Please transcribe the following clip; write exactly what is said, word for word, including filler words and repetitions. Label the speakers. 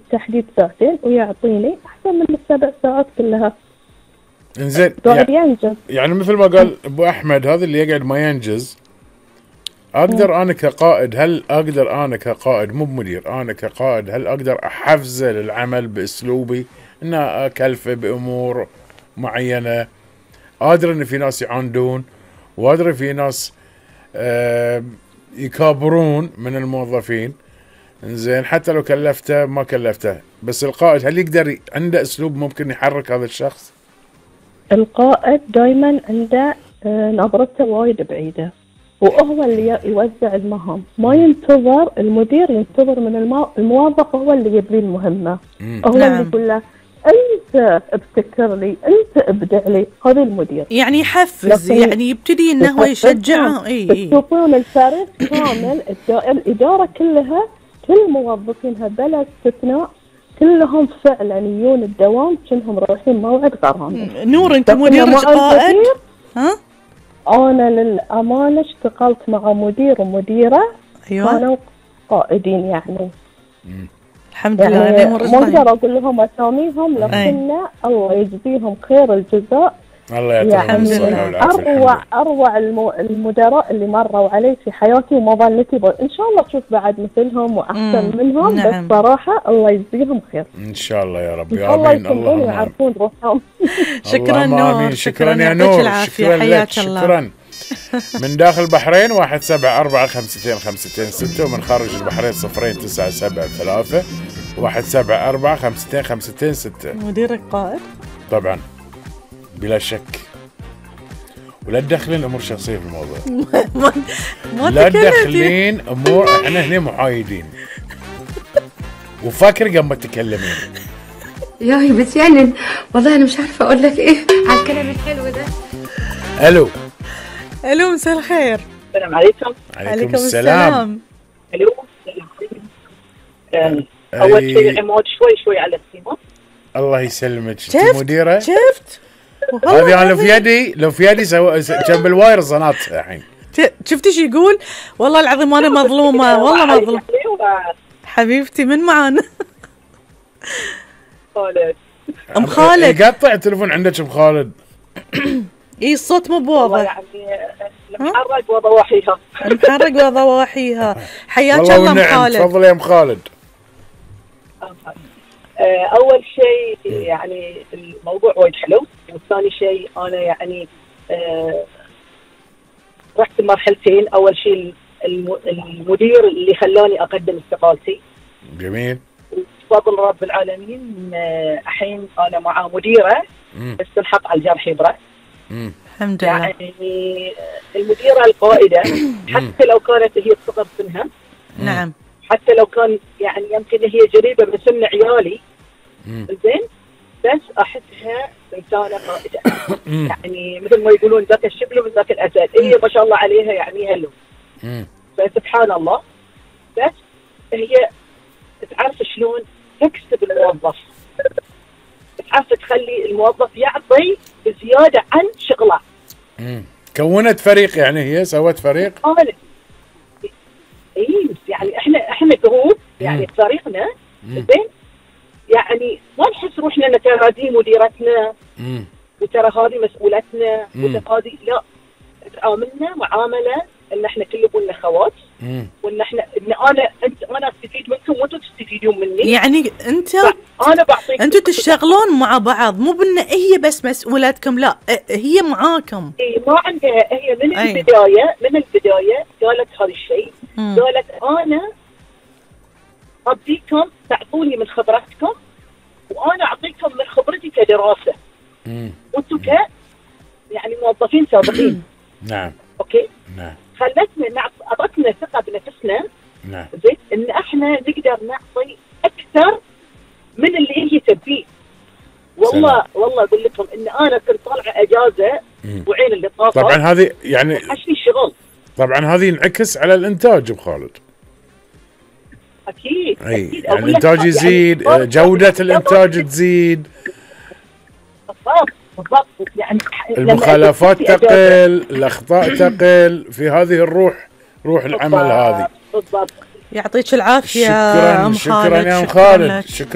Speaker 1: بالتحديد ساعتين ويعطيني أحسن من السبع ساعات كلها.
Speaker 2: إنزين
Speaker 1: قاعد ينجز.
Speaker 2: يعني مثل ما قال أبو أحمد هذا اللي يقعد ما ينجز. أقدر م. أنا كقائد، هل أقدر أنا كقائد مو بمدير، أنا كقائد هل أقدر أحفزه للعمل بأسلوبي إن أكلفه بأمور معينة؟ أدري إن في ناس يعاندون، وأدري في ناس آه يكابرون من الموظفين. إنزين حتى لو كلفته ما كلفته، بس القائد هل يقدر عنده أسلوب ممكن يحرك هذا الشخص؟
Speaker 1: القائد دايما عنده نظرته وايد بعيدة، وهو اللي يوزع المهام، ما ينتظر المدير، ينتظر من الموظف هو اللي يبني المهمة. مم. هو نعم. اللي يقول له أنت ابتكر لي، أنت ابدع لي، هذا المدير.
Speaker 3: يعني يحفز، يعني يبتدي إنه هو يشجعه. إيه
Speaker 1: تشوفون الفريق كامل، الإدارة كلها كل موظفينها بلا استثناء كلهم فعلا يجون الدوام كلهم رايحين موعد غرام.
Speaker 3: نور أنت مدير قائد؟ ها؟
Speaker 1: أنا للأمانة اشتغلت مع مدير ومديرة
Speaker 3: أيوة.
Speaker 1: كانوا قائدين يعني.
Speaker 3: مم. الحمد لله. يعني
Speaker 1: ما أقدر أقول لهم أساميهم، لكن الله يجزيهم خير الجزاء.
Speaker 2: الله يعطيهم الصحة والعافية.
Speaker 1: أروع أروع المدراء اللي مروا علي في حياتي، وما ظنيتي إن شاء الله أشوف بعد مثلهم وأحسن مم. منهم. نعم. بس صراحة الله يجزيهم خير
Speaker 2: إن شاء الله يا رب.
Speaker 1: يا الله يكونون يعرفون روحهم.
Speaker 3: شكرا نور.
Speaker 2: شكرا يا نور. شكرا لك. شكرا. من داخل البحرين واحد سبعة أربعة خمستين خمستين ستة، ومن خارج البحرين صفرين تسعة سبعة ثلاثة واحد سبعة أربعة خمستين خمستين ستة.
Speaker 3: مديرك قائد
Speaker 2: طبعا بلا شك، ولا تدخلين امور شخصيه في الموضوع.
Speaker 3: ما
Speaker 2: لا تدخلين امور، احنا هنا محايدين وفاكر قبل ما تتكلمين.
Speaker 4: ياي بتجنن والله، انا مش عارفه اقول لك ايه على الكلام الحلو ده.
Speaker 2: الو
Speaker 3: الو مساء الخير.
Speaker 5: السلام عليكم.
Speaker 2: عليكم السلام.
Speaker 5: الو اول شيء عمود شوي شوي على السيمه. الله
Speaker 2: يسلمك. شفت مديره؟
Speaker 3: شفت
Speaker 2: هذه انا لو في يدي لو في يدي سو... جنب الواير صنعتها الحين.
Speaker 3: شفتي شو يقول؟ والله العظيم انا مظلومه، والله مظلوم. حبيبتي من معانا؟
Speaker 5: خالد.
Speaker 3: ام خالد.
Speaker 2: قطع التليفون عندك ام خالد.
Speaker 3: اي الصوت مو بواضح.
Speaker 5: يعني المحرق وضواحيها.
Speaker 3: المحرق وضواحيها. حياك الله ام خالد.
Speaker 2: تفضلي يا ام خالد.
Speaker 5: أول شيء يعني الموضوع وايد حلو، والثاني شيء أنا يعني أه رحت المرحلتين. أول شيء المدير اللي خلاني أقدم استقالتي.
Speaker 2: جميل.
Speaker 5: وبفضل رب العالمين الحين أنا مع مديرة استلحق على الجرح يبرأ.
Speaker 3: الحمد لله.
Speaker 5: يعني المديرة القائدة حتى لو كانت هي تصغر سنها.
Speaker 3: نعم.
Speaker 5: حتى لو كان يعني يمكن هي قريبة بسن عيالي، زين، بس أحسها إنسانة قائدة. يعني مثل ما يقولون ذاك الشبل من ذاك الأسد، هي ما شاء الله عليها يعني هلو. فسبحان الله، بس هي تعرف شلون تكسب الموظف، تعرف تخلي الموظف يعطي بزيادة عن شغله.
Speaker 2: كونت فريق، يعني هي سوت فريق.
Speaker 5: قالت اي يعني احنا احنا جروب يعني فريقنا، زين، يعني ما نحس روحنا ان ترى هذه مديرتنا وترى هذه مسؤولتنا وترى هذه، لا، تعاملنا معامله ان احنا كلنا خوات، وان احنا ان انا انت انا استفيد منكم وانتم تستفيدون مني.
Speaker 3: يعني انت
Speaker 5: انا بعطيك،
Speaker 3: انتم تشتغلون مع بعض، مو بان هي بس مسؤولتكم، لا هي معاكم.
Speaker 5: اي ما عندها، هي من أي. البدايه من البدايه قالت هذا الشيء، قالت انا ابيكم تعطوني من خبرتكم وانا اعطيكم من خبرتي كدراسه، وانتم ك يعني موظفين سابقين.
Speaker 2: نعم.
Speaker 5: اوكي.
Speaker 2: نعم.
Speaker 5: خلتنا نعطي، اعطتنا ثقه بنفسنا.
Speaker 2: نعم.
Speaker 5: زين، ان احنا نقدر نعطي اكثر من اللي هي تبيه. والله سلام. والله اقول لكم ان انا كنت طالعه اجازه وعين اللي طافت.
Speaker 2: طبعا هذه يعني
Speaker 5: عشان الشغل.
Speaker 2: طبعا هذه ينعكس على الانتاج ابو خالد.
Speaker 5: اكيد.
Speaker 2: اي أكيد. يعني الانتاج يزيد، يعني جوده الانتاج تزيد.
Speaker 5: بالضبط بالضبط. يعني
Speaker 2: المخالفات تقل، الاخطاء تقل، في هذه الروح، روح العمل هذه.
Speaker 5: بالضبط.
Speaker 3: يعطيك العافيه
Speaker 2: شكرا.
Speaker 3: ام
Speaker 2: خالد. شكرا يا ام خالد. شكرا.